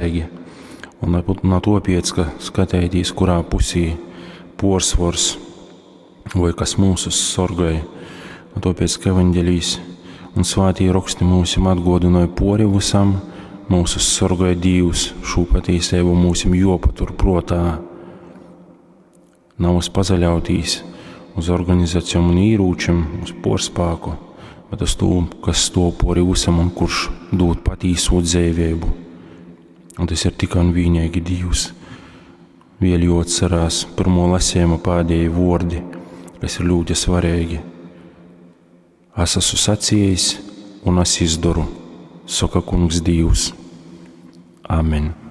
svarīgi. Un nav topiec, ka skatētīs, kurā pusī porsvars vai kas mūsu sorgai. Un tāpēc, ka evaņģelīs un svātī raksti mūsim atgodināja pori visam, mūsu sorgai Dievs šo patīsību mūsim jopatur protā. Nav uz pazaļautīs uz organizacijām un īrūčiem, uz porspāku, bet uz to, kas stop pori visam un kurš dod patīso dzīvību. Un tas ir tikai un vienīgi Dievs. Vēl jāatcerās pirmo lasījuma pēdējie vārdi, kas ir ļoti svarīgi. Es esmu sacījis un es izdaru, saka kungs Dievs. Amen.